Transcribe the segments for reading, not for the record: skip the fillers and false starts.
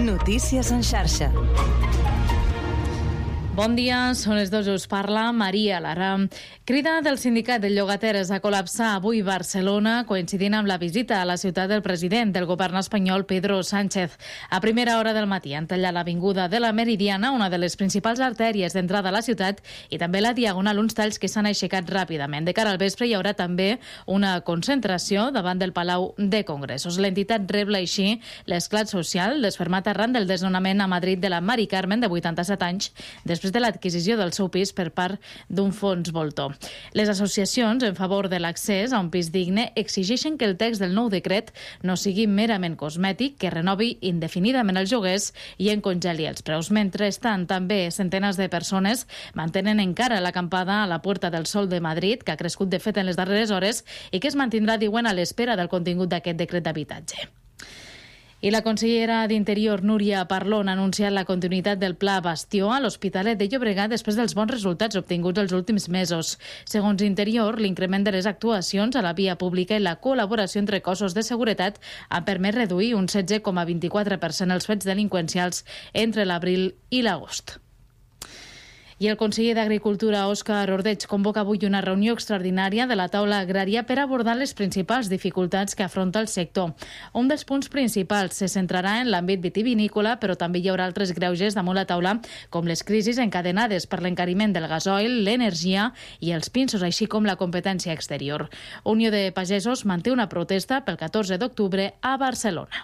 Notícies en xarxa. Bon dia, són les 2, us parla Maria Lara. Crida del sindicat de llogateres a col·lapsar avui Barcelona, coincidint amb la visita a la ciutat del president del govern espanyol, Pedro Sánchez. A primera hora del matí han tallat l'avinguda de la Meridiana, una de les principals artèries d'entrada a la ciutat, i també la Diagonal, uns talls que s'han aixecat ràpidament. De cara al vespre hi haurà també una concentració davant del Palau de Congressos. L'entitat rebla així l'esclat social desfermat arran del desnonament a Madrid de la Mari Carmen, de 87 anys, després de l'adquisició del seu pis per part d'un fons voltor. Les associacions en favor de l'accés a un pis digne exigeixen que el text del nou decret no sigui merament cosmètic, que renovi indefinidament els lloguers i en congeli els preus. Mentrestant, també centenes de persones mantenen encara l'acampada a la Puerta del Sol de Madrid, que ha crescut de fet en les darreres hores i que es mantindrà, diuen, a l'espera del contingut d'aquest decret d'habitatge. I la consellera d'Interior, Núria Parlon, ha anunciat la continuïtat del Pla Bastió a l'Hospitalet de Llobregat després dels bons resultats obtinguts els últims mesos. Segons Interior, l'increment de les actuacions a la via pública i la col·laboració entre cossos de seguretat han permès reduir un 16,24% els fets delinqüencials entre l'abril i l'agost. I el conseller d'Agricultura, Òscar Ordeig, convoca avui una reunió extraordinària de la taula agrària per abordar les principals dificultats que afronta el sector. Un dels punts principals se centrarà en l'àmbit vitivinícola, però també hi haurà altres greuges damunt la taula, com les crisis encadenades per l'encariment del gasoil, l'energia i els pinsos, així com la competència exterior. Unió de Pagesos manté una protesta pel 14 d'octubre a Barcelona.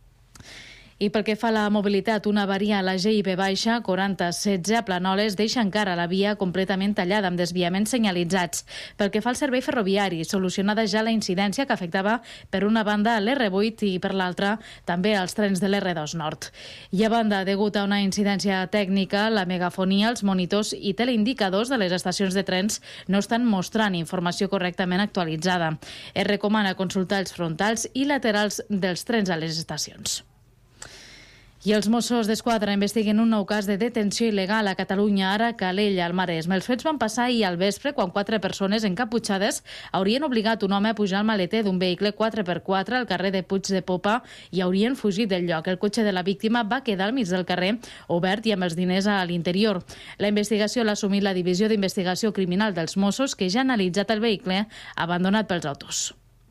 I pel que fa a la mobilitat, una avaria a la GIB baixa 4016 a Planoles deixa encara la via completament tallada amb desviaments senyalitzats. Pel que fa al servei ferroviari, solucionada ja la incidència que afectava per una banda l'R8 i per l'altra també els trens de l'R2 Nord. I a banda, degut a una incidència tècnica, la megafonia, els monitors i teleindicadors de les estacions de trens no estan mostrant informació correctament actualitzada. Es recomana consultar els frontals i laterals dels trens a les estacions. I els Mossos d'Esquadra investiguen un nou cas de detenció il·legal a Catalunya, ara a Calella, al Maresme. Els fets van passar ahir al vespre quan 4 persones encaputxades haurien obligat un home a pujar al maleter d'un vehicle 4x4 al carrer de Puig de Popa i haurien fugit del lloc. El cotxe de la víctima va quedar al mig del carrer, obert i amb els diners a l'interior. La investigació l'ha assumit la Divisió d'Investigació Criminal dels Mossos, que ja ha analitzat el vehicle abandonat pels autors.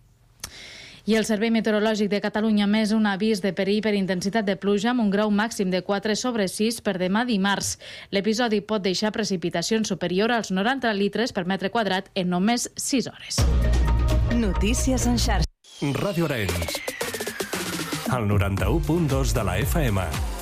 I el Servei Meteorològic de Catalunya ha emès un avís de perill per intensitat de pluja amb un grau màxim de 4/6 per demà dimarts. L'episodi pot deixar precipitacions superior als 90 litres per metre quadrat en només 6 hores. Notícies en xarxa. Ràdio Arenys, el 91.2 de la FM.